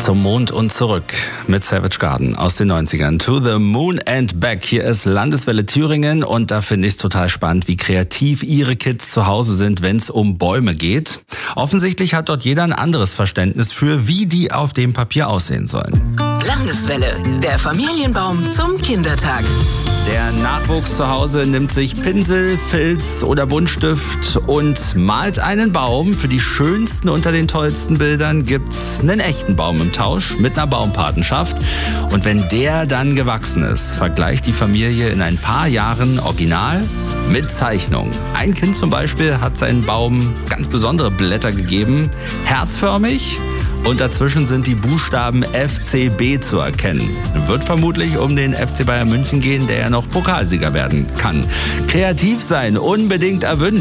Zum Mond und zurück mit Savage Garden aus den 90ern. To the Moon and Back. Hier ist Landeswelle Thüringen und da finde ich es total spannend, wie kreativ Ihre Kids zu Hause sind, wenn es um Bäume geht. Offensichtlich hat dort jeder ein anderes Verständnis für, wie die auf dem Papier aussehen sollen. Landeswelle, der Familienbaum zum Kindertag. Der Nachwuchs zu Hause nimmt sich Pinsel, Filz oder Buntstift und malt einen Baum. Für die schönsten unter den tollsten Bildern gibt's einen echten Baum im Tausch mit einer Baumpatenschaft. Und wenn der dann gewachsen ist, vergleicht die Familie in ein paar Jahren Original mit Zeichnung. Ein Kind zum Beispiel hat seinen Baum ganz besondere Blätter gegeben, herzförmig. Und dazwischen sind die Buchstaben FCB zu erkennen. Wird vermutlich um den FC Bayern München gehen, der ja noch Pokalsieger werden kann. Kreativ sein, unbedingt erwünscht.